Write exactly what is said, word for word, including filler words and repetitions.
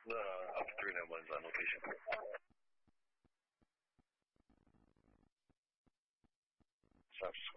No, up three nine one's on location. Stop